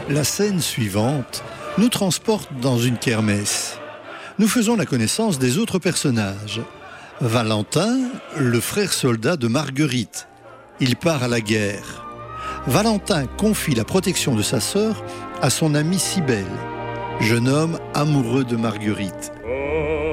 La scène suivante nous transporte dans une kermesse. Nous faisons la connaissance des autres personnages. Valentin, le frère soldat de Marguerite. Il part à la guerre. Valentin confie la protection de sa sœur à son amie Cybèle, jeune homme amoureux de Marguerite.